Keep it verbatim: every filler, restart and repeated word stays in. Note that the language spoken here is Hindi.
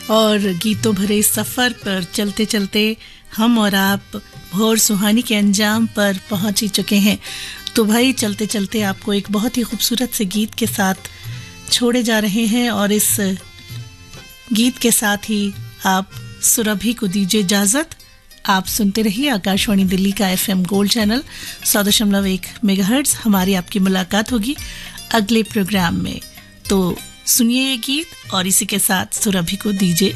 और गीतों भरे सफर पर चलते चलते हम और आप भोर सुहानी के अंजाम पर पहुंच ही चुके हैं। तो भाई चलते चलते आपको एक बहुत ही खूबसूरत से गीत के साथ छोड़े जा रहे हैं और इस गीत के साथ ही आप सुरभि को दीजिए इजाजत। आप सुनते रहिए आकाशवाणी दिल्ली का एफएम गोल्ड चैनल सौ दशमलव एक मेगाहर्ट्ज। हमारी आपकी मुलाकात होगी अगले प्रोग्राम में। तो सुनिए ये गीत और इसी के साथ सुरभि को दीजिए